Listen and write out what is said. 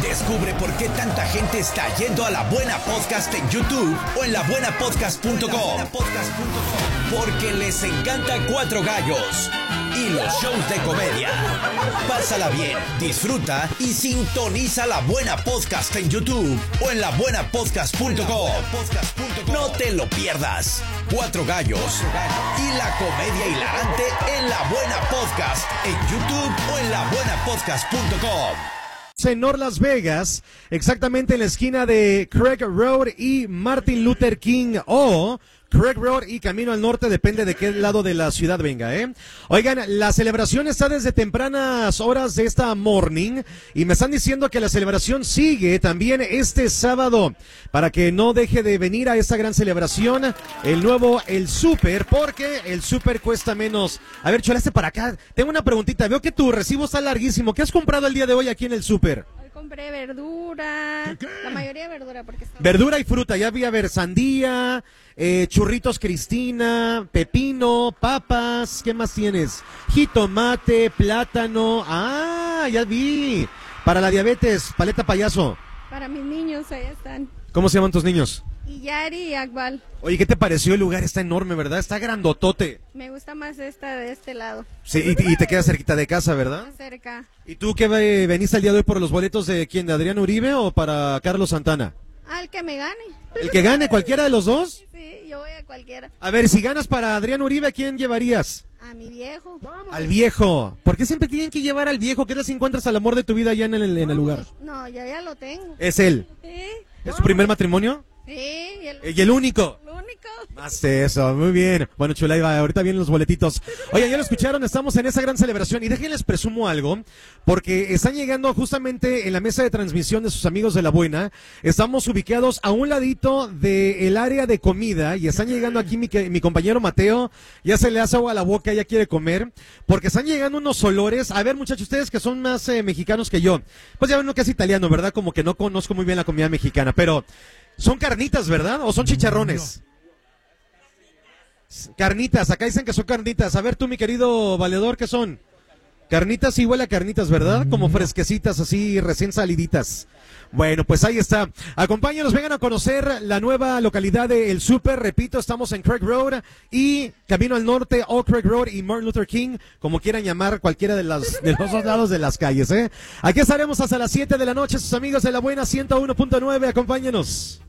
Descubre por qué tanta gente está yendo a La Buena Podcast en YouTube o en labuenapodcast.com. Porque les encanta Cuatro Gallos y los shows de comedia. Pásala bien, disfruta y sintoniza La Buena Podcast en YouTube o en labuenapodcast.com. No te lo pierdas. Cuatro Gallos y la comedia hilarante en La Buena Podcast en YouTube o en labuenapodcast.com. En North Las Vegas, exactamente en la esquina de Craig Road y Martin Luther King o Craig Road y Camino al Norte, depende de qué lado de la ciudad venga, ¿eh? Oigan, la celebración está desde tempranas horas de esta morning y me están diciendo que la celebración sigue también este sábado para que no deje de venir a esta gran celebración el Super, porque el Super cuesta menos. A ver, cholaste para acá. Tengo una preguntita. Veo que tu recibo está larguísimo. ¿Qué has comprado el día de hoy aquí en el Super? Compré verdura, la mayoría de verdura porque está... Verdura y fruta, ya vi, a ver, sandía, churritos Cristina, pepino, papas, ¿qué más tienes? Jitomate, plátano, ya vi, para la diabetes, paleta payaso. Para mis niños, ahí están. ¿Cómo se llaman tus niños? Yari y Akbal. Oye, ¿qué te pareció el lugar? Está enorme, ¿verdad? Está grandotote. Me gusta más esta de este lado. Sí, y te queda cerquita de casa, ¿verdad? Más cerca. ¿Y tú qué veniste el día de hoy por los boletos de quién? ¿De Adrián Uribe o para Carlos Santana? El que me gane. ¿El que gane? ¿Cualquiera de los dos? Sí, yo voy a cualquiera. A ver, si ganas para Adrián Uribe, ¿a quién llevarías? A mi viejo. Al viejo. ¿Por qué siempre tienen que llevar al viejo? ¿Qué tal si encuentras al amor de tu vida allá en el lugar? No, ya lo tengo. ¿Es él? Sí. ¿Es su primer matrimonio? Sí. ¿Y el único? El único. Más eso, muy bien. Bueno, chula, ahorita vienen los boletitos. Oye, ya lo escucharon, estamos en esa gran celebración y déjenles presumo algo, porque están llegando justamente en la mesa de transmisión de sus amigos de La Buena. Estamos ubicados a un ladito del área de comida y están llegando aquí mi compañero Mateo, ya se le hace agua a la boca, ya quiere comer, porque están llegando unos olores. A ver, muchachos, ustedes que son más mexicanos que yo, pues ya ven uno que es italiano, ¿verdad? Como que no conozco muy bien la comida mexicana, pero son carnitas, ¿verdad? ¿O son chicharrones? Carnitas, acá dicen que son carnitas. A ver tú, mi querido valedor, ¿qué son? Carnitas, sí huele a carnitas, ¿verdad? Como fresquecitas, así recién saliditas. Bueno, pues ahí está. Acompáñenos, vengan a conocer la nueva localidad de El Super. Repito, estamos en Craig Road y Camino al Norte, o Craig Road y Martin Luther King, como quieran llamar cualquiera de los dos lados de las calles, ¿eh? Aquí estaremos hasta las 7 de la noche, sus amigos de La Buena 101.9. Acompáñenos.